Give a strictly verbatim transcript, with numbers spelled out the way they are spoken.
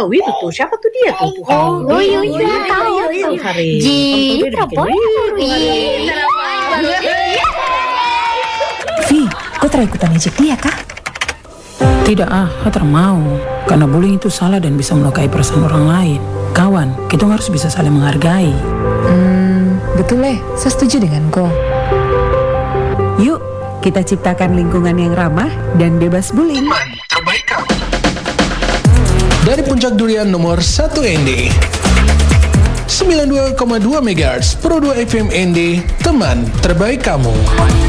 tahu itu tuh. Siapa tuh dia tuh? Oh, oh iya iya tahu tuh. Ji, Prabowo. Vi, kau tera ikutan ejek dia kah? Tidak ah, Hater mau. Karena bullying itu salah dan bisa melukai perasaan orang lain. Kawan, kita harus bisa saling menghargai. Hmm, betul leh, saya setuju dengan kau. Yuk, kita ciptakan lingkungan yang ramah dan bebas bullying. Teman terbaik kamu. Dari Puncak Durian nomor satu N D sembilan puluh dua koma dua megahertz Pro dua F M N D, teman terbaik kamu.